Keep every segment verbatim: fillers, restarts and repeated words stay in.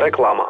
Реклама.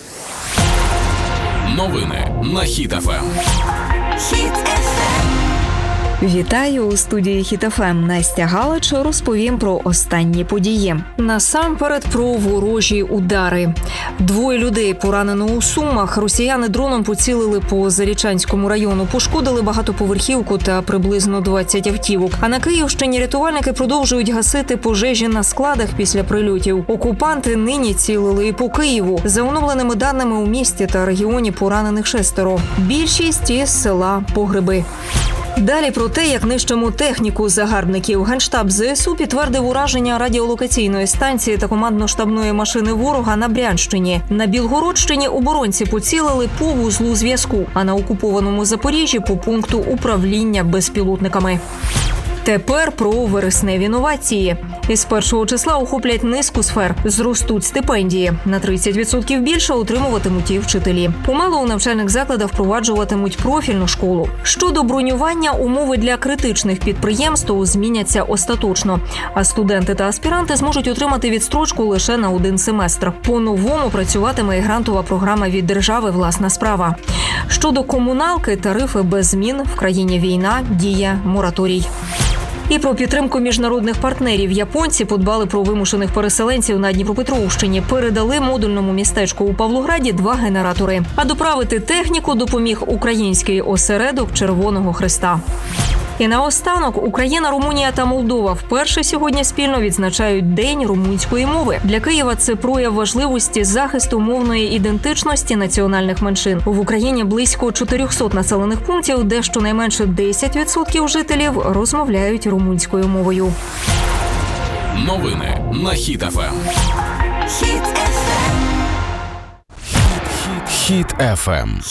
Новини на Хіт еф ем. Хіт еф ем. Вітаю у студії Хіт еф ем. Настя Галич розповім про останні події. Насамперед про ворожі удари. Двоє людей поранено у Сумах. Росіяни дроном поцілили по Зарічанському району. Пошкодили багатоповерхівку та приблизно двадцять автівок. А на Київщині рятувальники продовжують гасити пожежі на складах після прильотів. Окупанти нині цілили і по Києву. За оновленими даними, у місті та регіоні поранених шестеро. Більшість із села Погреби. Далі про те, як нищимо техніку загарбників. Генштаб зе ес у підтвердив ураження радіолокаційної станції та командно-штабної машини ворога на Брянщині. На Білгородщині оборонці поцілили по вузлу зв'язку, а на окупованому Запоріжжі – по пункту управління безпілотниками. Тепер про вересневі новації. Із першого числа охоплять низку сфер. Зростуть стипендії. На тридцять відсотків більше отримуватимуть і вчителі. Помалу у навчальних закладах впроваджуватимуть профільну школу. Щодо бронювання, умови для критичних підприємств зміняться остаточно. А студенти та аспіранти зможуть отримати відстрочку лише на один семестр. По-новому працюватиме і грантова програма від держави «Власна справа». Щодо комуналки, тарифи без змін. В країні війна, діє мораторій. І про підтримку міжнародних партнерів. Японці подбали про вимушених переселенців на Дніпропетровщині. Передали модульному містечку у Павлограді два генератори. А доправити техніку допоміг український осередок Червоного Хреста. І наостанок, Україна, Румунія та Молдова вперше сьогодні спільно відзначають День румунської мови. Для Києва це прояв важливості захисту мовної ідентичності національних меншин. В Україні близько чотирьохсот населених пунктів, де щонайменше десять відсотків жителів розмовляють румунською мовою. Новини на Хіт еф ем. Хіт еф ем. Хіт еф ем.